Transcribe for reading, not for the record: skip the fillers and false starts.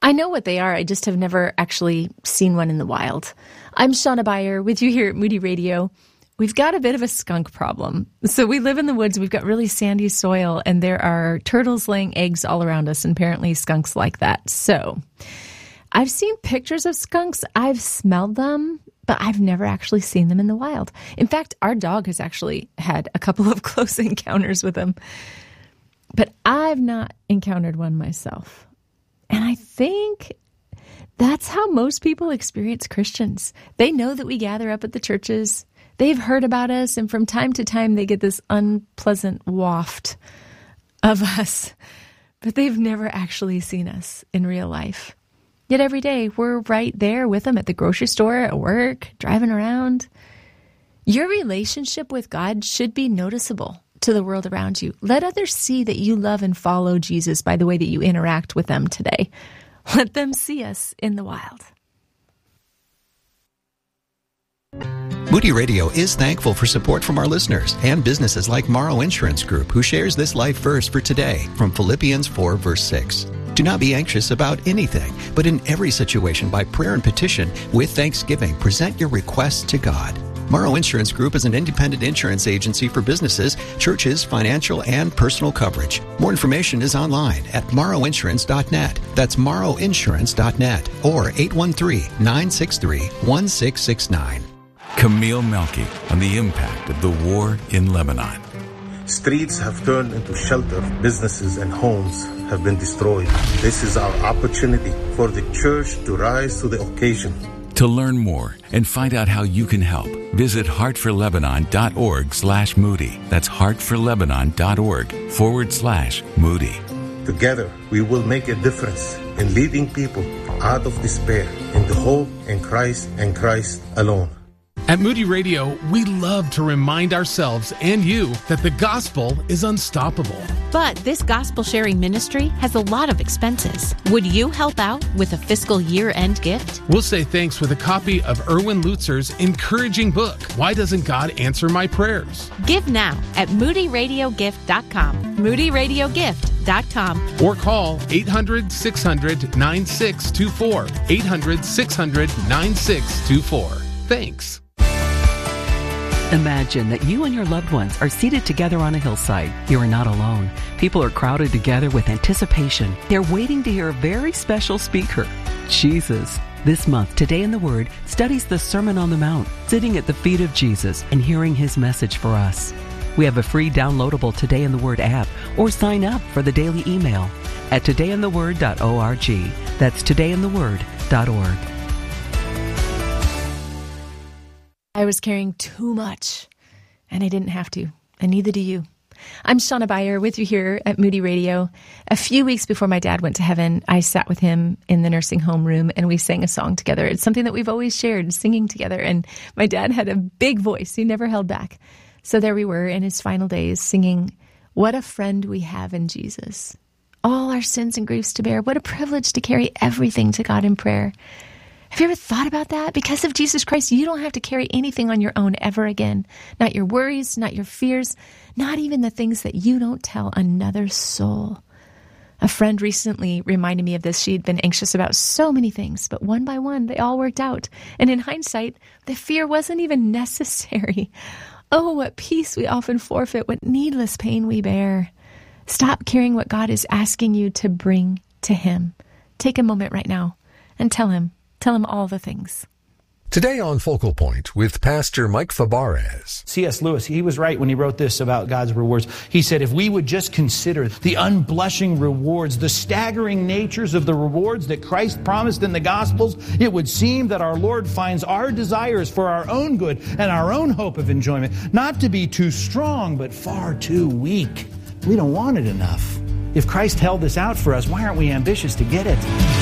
I know what they are. I just have never actually seen one in the wild. I'm Shauna Beyer with you here at Moody Radio. We've got a bit of a skunk problem. So we live in the woods. We've got really sandy soil, and there are turtles laying eggs all around us, and apparently skunks like that. So I've seen pictures of skunks. I've smelled them, but I've never actually seen them in the wild. In fact, our dog has actually had a couple of close encounters with them, but I've not encountered one myself. And I think that's how most people experience Christians. They know that we gather up at the churches. They've heard about us, and from time to time they get this unpleasant waft of us, but they've never actually seen us in real life. Yet every day we're right there with them at the grocery store, at work, driving around. Your relationship with God should be noticeable to the world around you. Let others see that you love and follow Jesus by the way that you interact with them today. Let them see us in the wild. Moody Radio is thankful for support from our listeners and businesses like Morrow Insurance Group, who shares this life verse for today from Philippians 4, verse 6. Do not be anxious about anything, but in every situation by prayer and petition, with thanksgiving, present your requests to God. Morrow Insurance Group is an independent insurance agency for businesses, churches, financial, and personal coverage. More information is online at morrowinsurance.net. That's morrowinsurance.net or 813-963-1669. Camille Melky on the impact of the war in Lebanon. Streets have turned into shelter. Businesses and homes have been destroyed. This is our opportunity for the church to rise to the occasion. To learn more and find out how you can help, visit heartforlebanon.org/Moody. That's heartforlebanon.org/Moody. Together, we will make a difference in leading people out of despair into hope in Christ and Christ alone. At Moody Radio, we love to remind ourselves and you that the gospel is unstoppable. But this gospel-sharing ministry has a lot of expenses. Would you help out with a fiscal year-end gift? We'll say thanks with a copy of Erwin Lutzer's encouraging book, Why Doesn't God Answer My Prayers? Give now at moodyradiogift.com. moodyradiogift.com. Or call 800-600-9624. 800-600-9624. Thanks. Imagine that you and your loved ones are seated together on a hillside. You are not alone. People are crowded together with anticipation. They're waiting to hear a very special speaker, Jesus. This month, Today in the Word studies the Sermon on the Mount, sitting at the feet of Jesus and hearing his message for us. We have a free downloadable Today in the Word app, or sign up for the daily email at todayintheword.org. That's todayintheword.org. I was carrying too much, and I didn't have to, and neither do you. I'm Shauna Beyer with you here at Moody Radio. A few weeks before my dad went to heaven, I sat with him in the nursing home room, and we sang a song together. It's something that we've always shared, singing together, and my dad had a big voice. He never held back. So there we were in his final days singing, "What a friend we have in Jesus. All our sins and griefs to bear. What a privilege to carry everything to God in prayer." Have you ever thought about that? Because of Jesus Christ, you don't have to carry anything on your own ever again. Not your worries, not your fears, not even the things that you don't tell another soul. A friend recently reminded me of this. She had been anxious about so many things, but one by one, they all worked out. And in hindsight, the fear wasn't even necessary. Oh, what peace we often forfeit, what needless pain we bear. Stop carrying what God is asking you to bring to him. Take a moment right now and tell him all the things. Today on Focal Point with Pastor Mike Fabarez. C.S. Lewis, he was right when he wrote this about God's rewards. He said, if we would just consider the unblushing rewards, the staggering natures of the rewards that Christ promised in the Gospels, it would seem that our Lord finds our desires for our own good and our own hope of enjoyment not to be too strong, but far too weak. We don't want it enough. If Christ held this out for us, why aren't we ambitious to get it?